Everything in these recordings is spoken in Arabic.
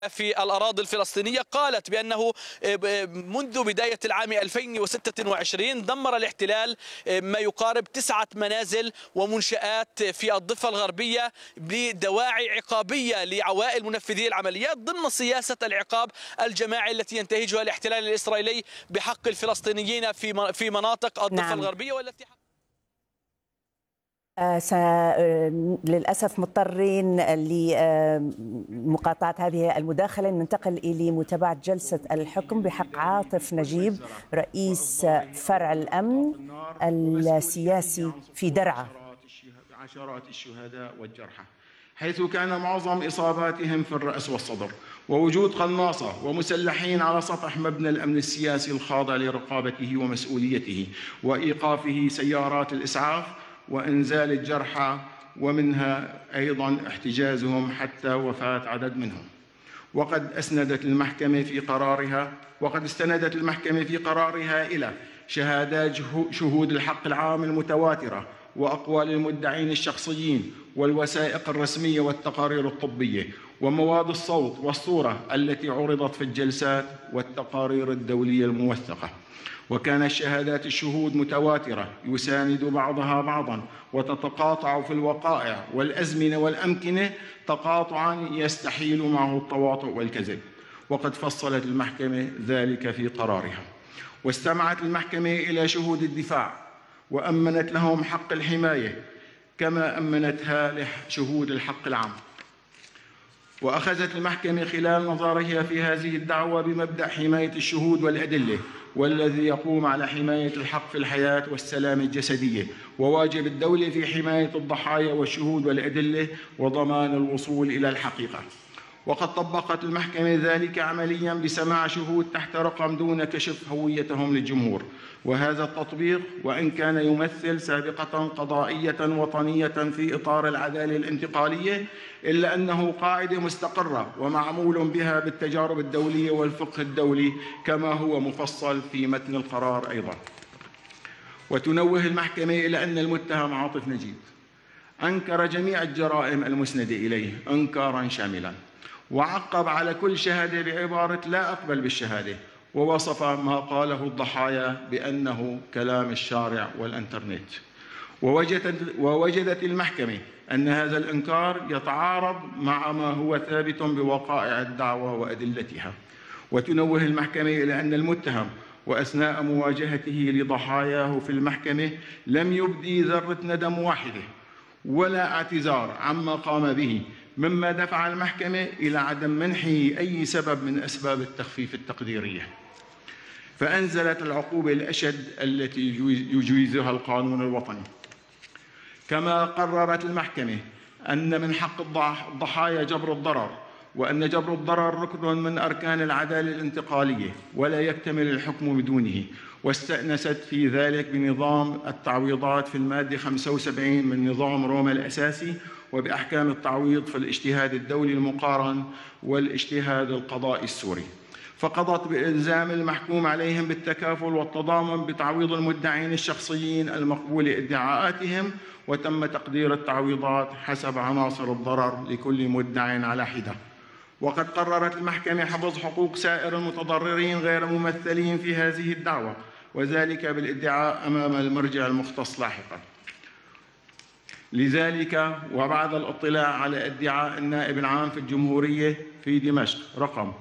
في الأراضي الفلسطينية قالت بأنه منذ بداية العام 2026 دمر الاحتلال ما يقارب 9 منازل ومنشآت في الضفة الغربية بدواعي عقابية لعوائل منفذي العمليات ضمن سياسة العقاب الجماعي التي ينتهجها الاحتلال الإسرائيلي بحق الفلسطينيين في مناطق الضفة الغربية والتي للأسف مضطرين لمقاطعة هذه المداخلة. ننتقل إلى متابعة جلسة الحكم بحق عاطف نجيب رئيس فرع الأمن السياسي في درعا. عشرات الشهداء والجرحى، حيث كان معظم إصاباتهم في الرأس والصدر، ووجود قناصة ومسلحين على سطح مبنى الأمن السياسي الخاضع لرقابته ومسؤوليته وإيقافه سيارات الإسعاف وإنزال الجرحى، ومنها أيضاً احتجازهم حتى وفاة عدد منهم. وقد استندت المحكمة في قرارها إلى شهادات شهود الحق العام المتواترة وأقوال المدعين الشخصيين والوثائق الرسمية والتقارير الطبية ومواد الصوت والصورة التي عرضت في الجلسات والتقارير الدولية الموثقة. وكانت شهادات الشهود متواترة يساند بعضها بعضاً وتتقاطع في الوقائع والأزمنة والأمكنة تقاطعاً يستحيل معه التواطؤ والكذب، وقد فصلت المحكمة ذلك في قرارها. واستمعت المحكمة إلى شهود الدفاع وأمنت لهم حق الحماية كما أمنتها لشهود الحق العام. وأخذت المحكمة خلال نظرها في هذه الدعوة بمبدأ حماية الشهود والأدلة، والذي يقوم على حماية الحق في الحياة والسلامة الجسدية، وواجب الدولة في حماية الضحايا والشهود والأدلة وضمان الوصول إلى الحقيقة. وقد طبقت المحكمة ذلك عملياً بسماع شهود تحت رقم دون كشف هويتهم للجمهور. وهذا التطبيق وإن كان يمثل سابقة قضائية وطنية في إطار العدالة الانتقالية، إلا أنه قاعدة مستقرة ومعمول بها بالتجارب الدولية والفقه الدولي كما هو مفصل في متن القرار أيضاً. وتنوه المحكمة إلى أن المتهم عاطف نجيب أنكر جميع الجرائم المسندة إليه إنكاراً شاملاً، وعقب على كل شهادة بعبارة لا أقبل بالشهادة، ووصف ما قاله الضحايا بأنه كلام الشارع والإنترنت. ووجدت المحكمة أن هذا الإنكار يتعارض مع ما هو ثابت بوقائع الدعوة وأدلتها. وتنوه المحكمة إلى أن المتهم وأثناء مواجهته لضحاياه في المحكمة لم يبدي ذرة ندم واحدة ولا اعتذار عما قام به، مما دفع المحكمة إلى عدم منحه أي سبب من أسباب التخفيف التقديرية، فأنزلت العقوبة الأشد التي يجوزها القانون الوطني. كما قررت المحكمة أن من حق الضحايا جبر الضرر، وأن جبر الضرر ركن من أركان العدالة الانتقالية ولا يكتمل الحكم بدونه. واستأنست في ذلك بنظام التعويضات في المادة 75 من نظام روما الأساسي، وبأحكام التعويض في الاجتهاد الدولي المقارن والاجتهاد القضائي السوري. فقضت بإلزام المحكوم عليهم بالتكافل والتضامن بتعويض المدعين الشخصيين المقبول ادعاءاتهم، وتم تقدير التعويضات حسب عناصر الضرر لكل مدع على حدة. وقد قررت المحكمة حفظ حقوق سائر المتضررين غير ممثلين في هذه الدعوة، وذلك بالادعاء أمام المرجع المختص لاحقاً. لذلك وبعد الاطلاع على ادعاء النائب العام في الجمهورية في دمشق رقم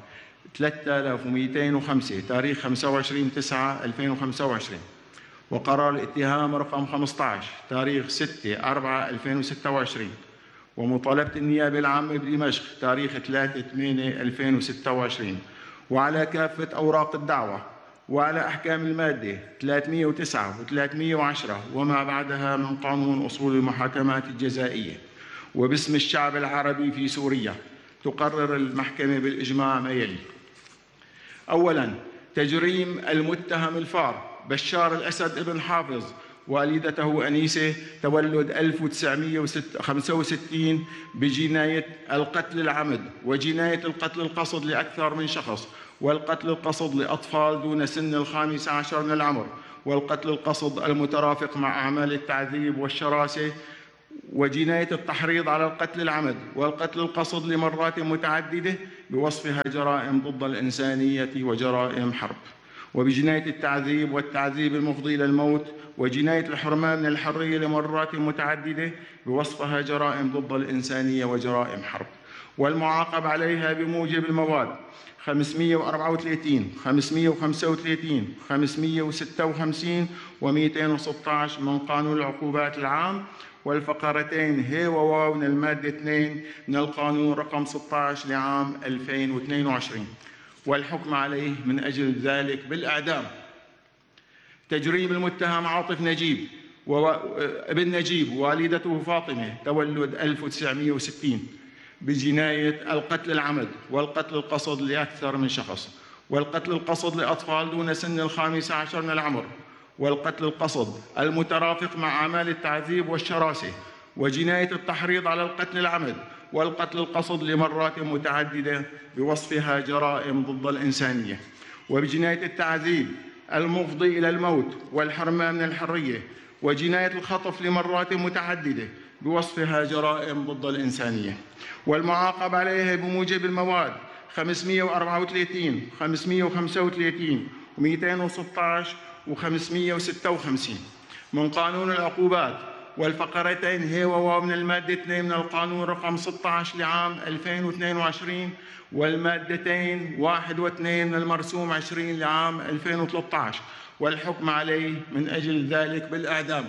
3205 تاريخ 25/9/2025، وقرار الاتهام رقم 15 تاريخ 6/4/2026، ومطالبة النيابة العامة بدمشق تاريخ 3/8/2026، وعلى كافة أوراق الدعوة، وعلى أحكام المادة 309 و310 وما بعدها من قانون أصول المحاكمات الجزائية، وباسم الشعب العربي في سوريا، تقرر المحكمة بالإجماع ما يلي: أولاً، تجريم المتهم الفار بشار الأسد ابن حافظ والدته أنيسة تولد 1965 بجناية القتل العمد وجناية القتل القصد لأكثر من شخص، والقتل القصد لأطفال دون سن 15 من العمر، والقتل القصد المترافق مع أعمال التعذيب والشراسة، وجناية التحريض على القتل العمد والقتل القصد لمرات متعددة بوصفها جرائم ضد الإنسانية وجرائم حرب، وبجناية التعذيب والتعذيب المفضي إلى الموت، وجناية الحرمان من الحرية لمرات متعددة بوصفها جرائم ضد الإنسانية وجرائم حرب، والمعاقب عليها بموجب المواد 534 535 556 و216 من قانون العقوبات العام، والفقرتين ه وواو من المادة 2 من القانون رقم 16 لعام 2022، والحكم عليه من أجل ذلك بالإعدام. تجريم المتهم عاطف نجيب ابن نجيب والدته فاطمة تولد 1960 بجناية القتل العمد والقتل القصد لأكثر من شخص، والقتل القصد لأطفال دون سن 15 من العمر، والقتل القصد المترافق مع أعمال التعذيب والشراسة، وجناية التحريض على القتل العمد والقتل القصد لمرات متعددة بوصفها جرائم ضد الإنسانية، وبجناية التعذيب المفضي إلى الموت والحرمان من الحرية، وجناية الخطف لمرات متعددة بوصفها جرائم ضد الإنسانية، والمعاقب عليها بموجب المواد 534 535 و216 و556 من قانون العقوبات، والفقرتين ه وواو من المادة 2 من القانون رقم 16 لعام 2022، والمادتين 1 و2 من المرسوم 20 لعام 2013، والحكم عليه من أجل ذلك بالإعدام.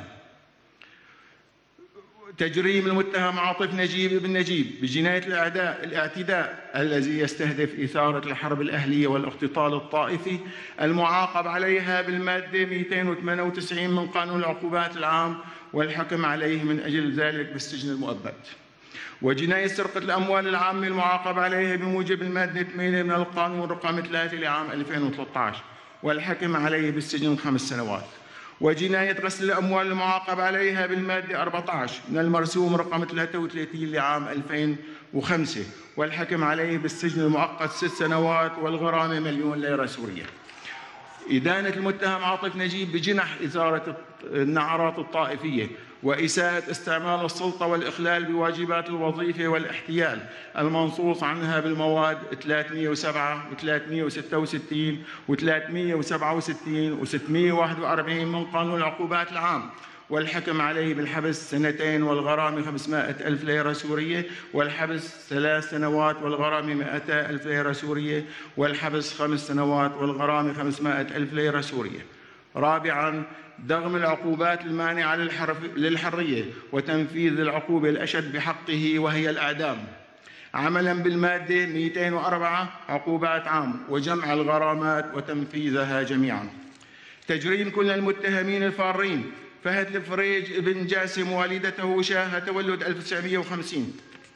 تجريم المتهم عاطف نجيب بن نجيب بجناية الاعتداء الذي يستهدف إثارة الحرب الأهلية والاقتتال الطائفي، المعاقب عليها بالمادة 298 من قانون العقوبات العام، والحكم عليه من أجل ذلك بالسجن المؤبد. وجناية سرقة الأموال العامة المعاقب عليها بموجب المادة 8 من القانون رقم 3 لعام 2013، والحكم عليه بالسجن 5 سنوات. وجناية غسل الأموال المعاقب عليها بالمادة 14 من المرسوم رقم 33 لعام 2005، والحكم عليه بالسجن المؤقت 6 سنوات والغرامة 1,000,000 ليرة سورية. إدانة المتهم عاطف نجيب بجنح إثارة النعرات الطائفية وإساءة استعمال السلطة والإخلال بواجبات الوظيفة والاحتيال المنصوص عنها بالمواد 307 و366 و367 و641 من قانون العقوبات العام، والحكم عليه بالحبس 2 والغرامة 500,000 ليرة سورية، والحبس 3 سنوات والغرامة 200,000 ليرة سورية، والحبس 5 سنوات والغرامة 500,000 ليرة سورية. رابعاً، دغم العقوبات المانعة للحرية وتنفيذ العقوبة الأشد بحقه وهي الإعدام، عملاً بالمادة 204 عقوبات عام، وجمع الغرامات وتنفيذها جميعاً. تجريم كل المتهمين الفارين: فهد الفريج ابن جاسم والدته شاهة تولد 1950،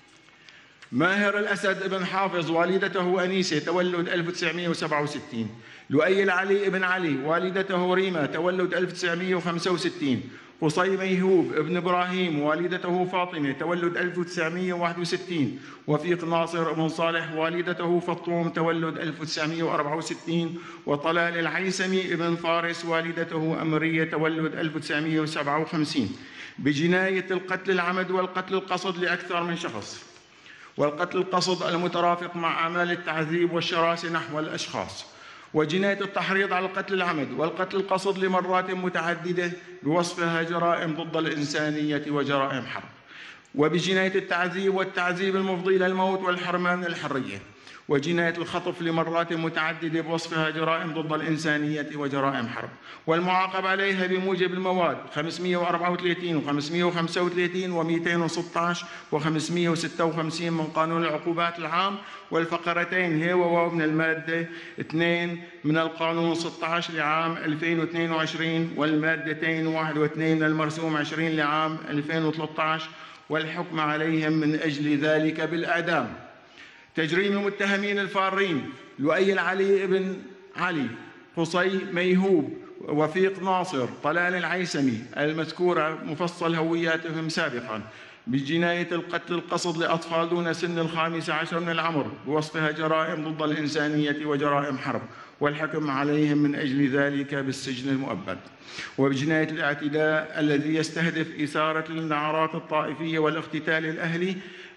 ماهر الأسد ابن حافظ والدته أنيسة تولد 1967، لؤي العلي ابن علي والدته ريمة تولد 1965، قصي ميهوب ابن إبراهيم والدته فاطمة تولد 1961، وفيق ناصر ابن صالح والدته فطوم تولد 1964، وطلال العيسمي ابن فارس والدته أمرية تولد 1957 بجناية القتل العمد والقتل القصد لأكثر من شخص، والقتل القصد المترافق مع أعمال التعذيب والشراسة نحو الأشخاص، وجناية التحريض على القتل العمد والقتل القصد لمرات متعددة بوصفها جرائم ضد الإنسانية وجرائم حرب، وبجناية التعذيب والتعذيب المفضي إلى الموت والحرمان من الحرية، وجناية الخطف لمرات متعددة بوصفها جرائم ضد الإنسانية وجرائم حرب، والمعاقب عليها بموجب المواد 534 و535 و216 و556 من قانون العقوبات العام، والفقرتين ه وواو من المادة 2 من القانون 16 لعام 2022، والمادتين 1 و2 من المرسوم 20 لعام 2013، والحكم عليهم من أجل ذلك بالإعدام. تجريم المتهمين الفارين: لؤي العلي ابن علي، قصي ميهوب، وفيق ناصر، طلال العيسمي المذكورة مفصل هوياتهم سابقاً بجناية القتل القصد لأطفال دون سن 15 من العمر بوصفها جرائم ضد الإنسانية وجرائم حرب، والحكم عليهم من أجل ذلك بالسجن المؤبد. وبجناية الاعتداء الذي يستهدف إثارة النعرات الطائفية والاقتتال الأهلي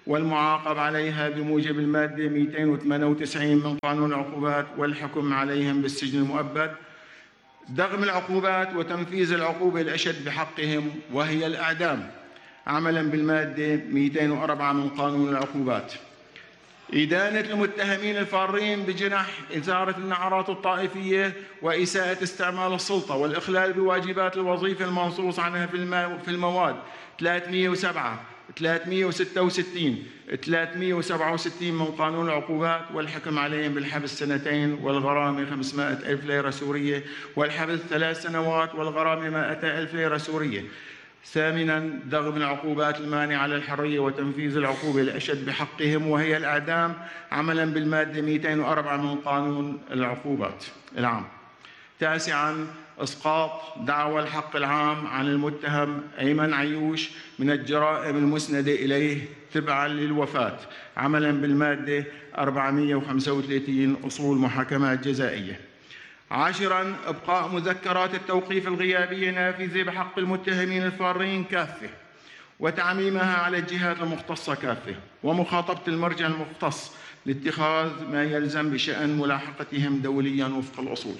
والمعاقب عليها بموجب المادة 298 من قانون العقوبات والحكم عليهم بالسجن المؤبد، دغم العقوبات وتنفيذ العقوبة الأشد بحقهم وهي الإعدام عملاً بالمادة 204 من قانون العقوبات، إدانة المتهمين الفارين بجنح إثارة النعرات الطائفية وإساءة استعمال السلطة والإخلال بواجبات الوظيفة المنصوص عنها في المواد 307 366 367 من قانون العقوبات والحكم عليهم بالحبس 2 والغرامة 500,000 ليرة سورية والحبس 3 سنوات والغرامة 200,000 ليرة سورية. ثامناً دغم العقوبات المانعة للحرية وتنفيذ العقوبة الأشد بحقهم وهي الإعدام عملاً بالمادة 204 من قانون العقوبات العام. تاسعاً إسقاط دعوى الحق العام عن المتهم أيمن عيوش من الجرائم المسندة إليه تبعاً للوفاة عملاً بالمادة 435 أصول محاكمات جزائية. عاشراً إبقاء مذكرات التوقيف الغيابية نافذة بحق المتهمين الفارين كافة وتعميمها على الجهات المختصة كافة ومخاطبة المرجع المختص لاتخاذ ما يلزم بشأن ملاحقتهم دولياً وفق الأصول.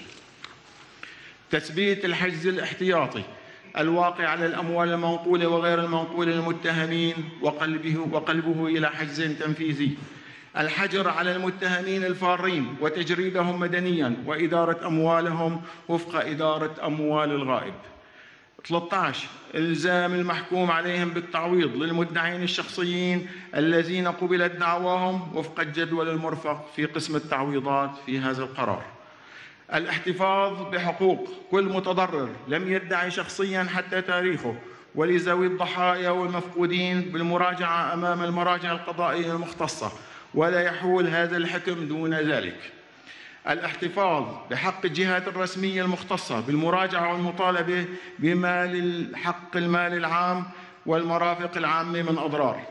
تثبيت الحجز الاحتياطي الواقع على الأموال المنقولة وغير المنقولة للمتهمين وقلبه إلى حجز تنفيذي. الحجر على المتهمين الفارين وتجريدهم مدنياً وإدارة أموالهم وفق إدارة أموال الغائب. 13 إلزام المحكوم عليهم بالتعويض للمدعين الشخصيين الذين قبلت دعواهم وفق الجدول المرفق في قسم التعويضات في هذا القرار. الاحتفاظ بحقوق كل متضرر لم يدعي شخصياً حتى تاريخه ولذوي الضحايا والمفقودين بالمراجعة أمام المراجع القضائية المختصة ولا يحول هذا الحكم دون ذلك. الاحتفاظ بحق الجهات الرسمية المختصة بالمراجعة والمطالبة بمال حق المال العام والمرافق العامة من أضرار.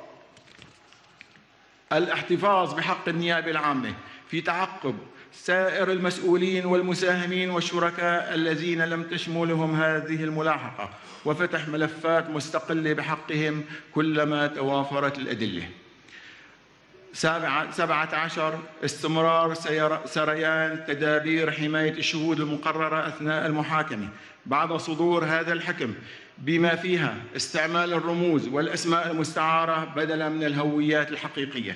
الاحتفاظ بحق النيابة العامة في تعقب سائر المسؤولين والمساهمين والشركاء الذين لم تشملهم هذه الملاحقة وفتح ملفات مستقلة بحقهم كلما توافرت الأدلة. 17 استمرار سريان تدابير حماية الشهود المقررة أثناء المحاكمة بعد صدور هذا الحكم بما فيها استعمال الرموز والأسماء المستعارة بدلاً من الهويات الحقيقية.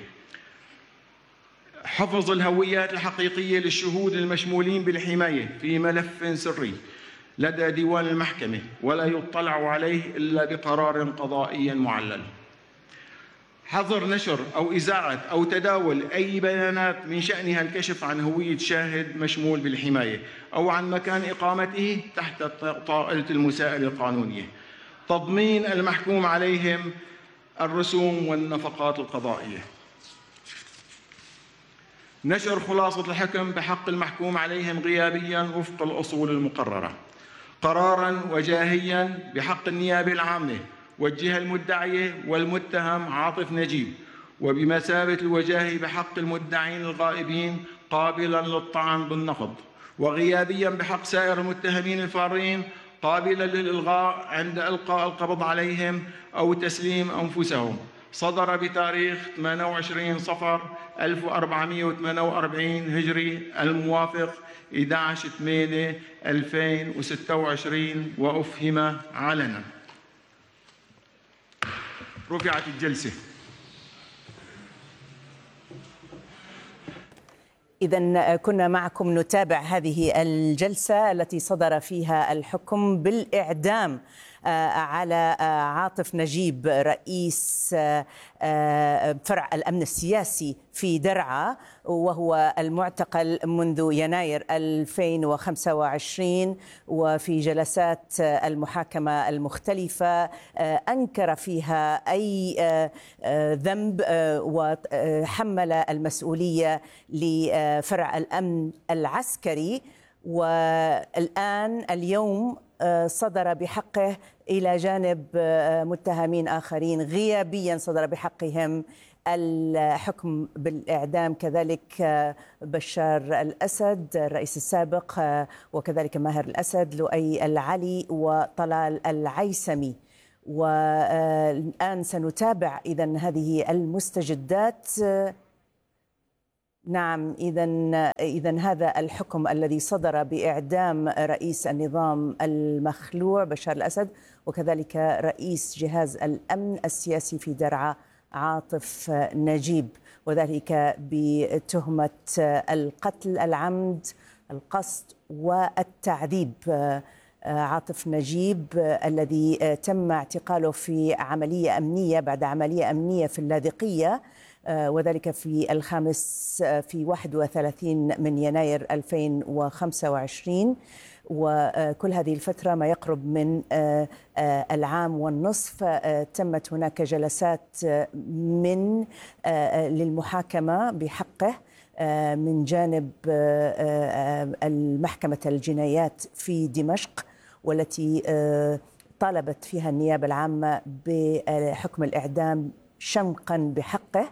حفظ الهويات الحقيقية للشهود المشمولين بالحماية في ملف سري لدى ديوان المحكمة ولا يطلع عليه إلا بقرار قضائي معلل. حظر نشر أو إذاعة أو تداول أي بيانات من شأنها الكشف عن هوية شاهد مشمول بالحماية أو عن مكان إقامته تحت طائلة المساءلة القانونية. تضمين المحكوم عليهم الرسوم والنفقات القضائية. نشر خلاصة الحكم بحق المحكوم عليهم غيابياً وفق الأصول المقررة. قراراً وجاهياً بحق النيابة العامة والجهة المدعية والمتهم عاطف نجيب وبمثابة الوجاهي بحق المدعين الغائبين قابلاً للطعن بالنقض، وغيابياً بحق سائر المتهمين الفارين قابلاً للإلغاء عند إلقاء القبض عليهم أو تسليم أنفسهم. صدر بتاريخ 28 صفر 1448 هجري الموافق 11/8/2026 وأفهم علنا. رفعت الجلسة. إذن كنا معكم نتابع هذه الجلسة التي صدر فيها الحكم بالإعدام على عاطف نجيب رئيس فرع الأمن السياسي في درعا، وهو المعتقل منذ يناير 2025. وفي جلسات المحاكمة المختلفة أنكر فيها أي ذنب وحمل المسؤولية لفرع الأمن العسكري. والآن اليوم صدر بحقه إلى جانب متهمين آخرين غيابيا صدر بحقهم الحكم بالإعدام، كذلك بشار الأسد الرئيس السابق، وكذلك ماهر الأسد، لؤي العلي وطلال العيسمي. والآن سنتابع إذن هذه المستجدات. نعم، إذن هذا الحكم الذي صدر بإعدام رئيس النظام المخلوع بشار الأسد وكذلك رئيس جهاز الأمن السياسي في درعا عاطف نجيب، وذلك بتهمة القتل العمد، القصد والتعذيب. عاطف نجيب الذي تم اعتقاله في عملية أمنية بعد عملية أمنية في اللاذقية، وذلك في 31 من يناير 2025، وكل هذه الفترة ما يقرب من العام والنصف تمت هناك جلسات للمحاكمة بحقه من جانب المحكمة الجنايات في دمشق، والتي طالبت فيها النيابة العامة بحكم الإعدام شنقا بحقه،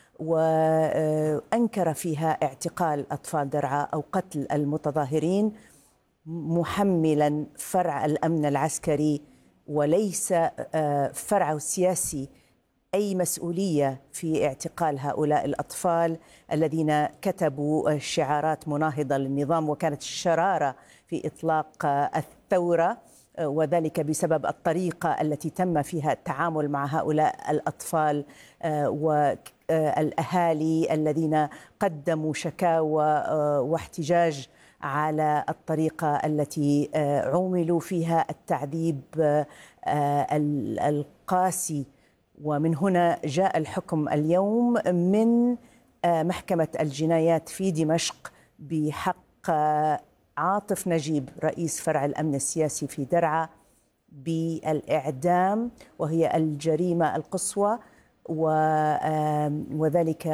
وأنكر فيها اعتقال أطفال درعا أو قتل المتظاهرين، محملا فرع الأمن العسكري وليس فرعه السياسي أي مسؤولية في اعتقال هؤلاء الأطفال الذين كتبوا شعارات مناهضة للنظام، وكانت الشرارة في إطلاق الثورة، وذلك بسبب الطريقة التي تم فيها التعامل مع هؤلاء الأطفال والأهالي الذين قدموا شكاوى واحتجاج على الطريقة التي عوملوا فيها التعذيب القاسي. ومن هنا جاء الحكم اليوم من محكمة الجنايات في دمشق بحق عاطف نجيب رئيس فرع الأمن السياسي في درعا بالإعدام، وهي الجريمة القصوى، وذلك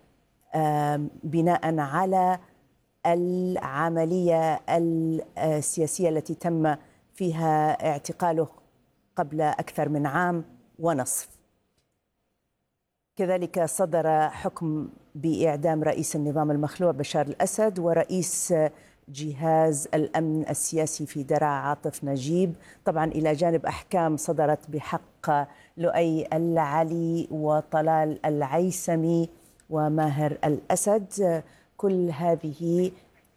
بناء على العملية السياسية التي تم فيها اعتقاله قبل أكثر من عام ونصف. كذلك صدر حكم بإعدام رئيس النظام المخلوع بشار الأسد ورئيس جهاز الأمن السياسي في درعا عاطف نجيب، طبعا إلى جانب أحكام صدرت بحق لؤي العلي وطلال العيسمي وماهر الأسد. كل هذه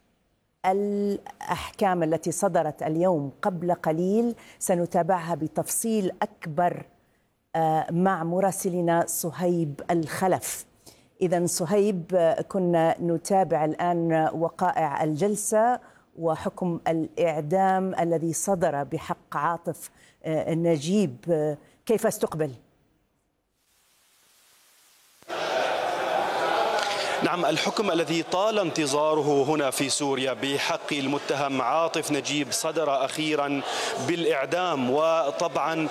الأحكام التي صدرت اليوم قبل قليل سنتابعها بتفصيل أكبر مع مراسلنا صهيب الخلف. إذن صهيب، كنا نتابع الآن وقائع الجلسة وحكم الإعدام الذي صدر بحق عاطف نجيب، كيف استقبل؟ نعم، الحكم الذي طال انتظاره هنا في سوريا بحق المتهم عاطف نجيب صدر أخيرا بالإعدام. وطبعا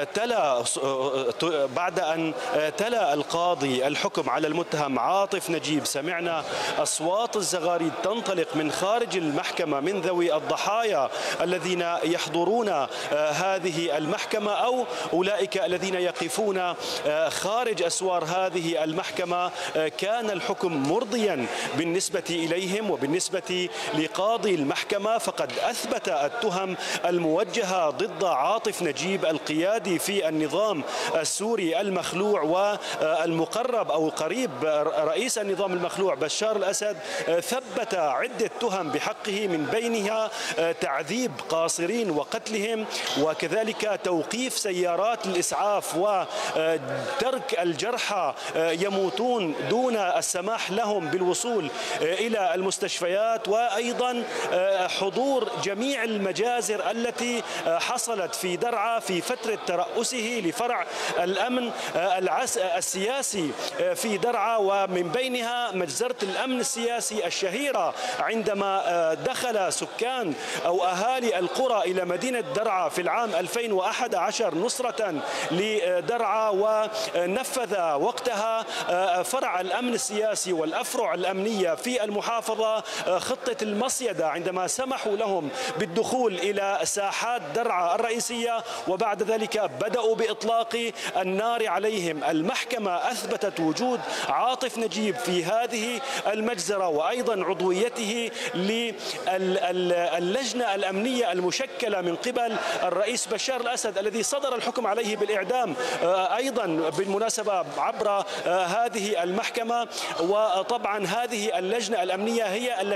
بعد أن تلا القاضي الحكم على المتهم عاطف نجيب سمعنا أصوات الزغاريد تنطلق من خارج المحكمة من ذوي الضحايا الذين يحضرون هذه المحكمة أو أولئك الذين يقفون خارج أسوار هذه المحكمة. كان الحكم مرضيا بالنسبة إليهم وبالنسبة لقاضي المحكمة، فقد أثبت التهم الموجهة ضد عاطف نجيب القيادي في النظام السوري المخلوع والمقرب أو قريب رئيس النظام المخلوع بشار الأسد، ثبت عدة تهم بحقه من بينها تعذيب قاصرين وقتلهم، وكذلك توقيف سيارات الإسعاف وترك الجرحى يموتون دون السماح لهم بالوصول إلى المستشفيات، وأيضا حضور جميع المجازر التي حصلت في درعا في فترة ترأسه لفرع الأمن السياسي في درعا، ومن بينها مجزرة الأمن السياسي الشهيرة عندما دخل سكان أو أهالي القرى إلى مدينة درعا في العام 2011 نصرة لدرعا، ونفذ وقتها فرع الأمن السياسي والأفرع الأمنية في المحافظة خطة المصيدة عندما سمحوا لهم بالدخول إلى ساحات درعا الرئيسية، وبعد ذلك بدأوا بإطلاق النار عليهم. المحكمة أثبتت وجود عاطف نجيب في هذه المجزرة وأيضا عضويته للجنة الأمنية المشكلة من قبل الرئيس بشار الأسد الذي صدر الحكم عليه بالإعدام أيضا بالمناسبة عبر هذه المحكمة. وطبعا هذه اللجنة الأمنية هي التي